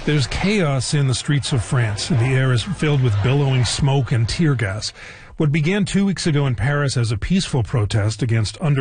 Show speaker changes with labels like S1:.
S1: There's chaos in the streets of France. The air is filled with billowing smoke and tear gas. What began 2 weeks ago in Paris as a peaceful protest against